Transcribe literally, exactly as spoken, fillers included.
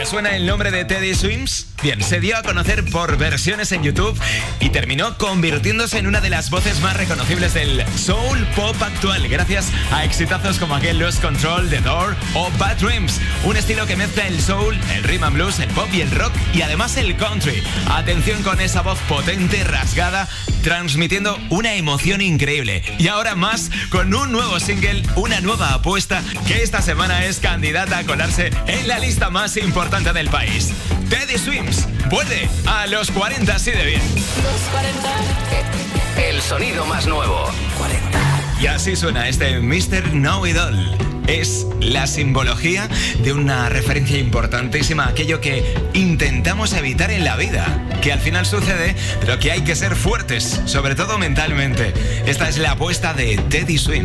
¿Te suena el nombre de Teddy Swims? Bien, se dio a conocer por versiones en YouTube y terminó convirtiéndose en una de las voces más reconocibles del soul pop actual, gracias a exitazos como aquel Lost Control, The Door o Bad Dreams. Un estilo que mezcla el soul, el rhythm and blues, el pop y el rock y además el country. Atención con esa voz potente, rasgada, transmitiendo una emoción increíble. Y ahora más con un nuevo single, una nueva apuesta que esta semana es candidata a colarse en la lista más importante del país. Teddy Swims vuelve a los cuarenta así de bien. Los cuarenta. El sonido más nuevo. cuarenta. Y así suena este mister Know It All. Es la simbología de una referencia importantísima a aquello que intentamos evitar en la vida, que al final sucede, pero que hay que ser fuertes, sobre todo mentalmente. Esta es la apuesta de Teddy Swims.